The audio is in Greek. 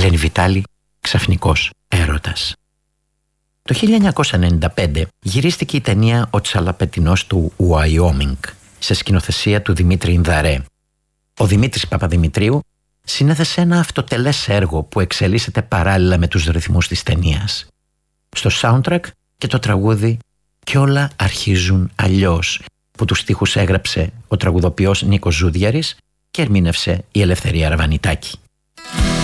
Ελένη Βιτάλη, Ξαφνικός έρωτας. Το 1995 γυρίστηκε η ταινία «Ο Τσαλαπετινός του Ουαϊόμινγκ» σε σκηνοθεσία του Δημήτρη Ινδαρέ. Ο Δημήτρης Παπαδημητρίου συνέθεσε ένα αυτοτελές έργο που εξελίσσεται παράλληλα με τους ρυθμούς της ταινίας. Στο soundtrack και το τραγούδι «Κι όλα αρχίζουν αλλιώς», που τους στίχους έγραψε ο τραγουδοποιός Νίκος Ζούδιαρης και ερμήνευσε η Ελευθερία Ραβανιτάκη.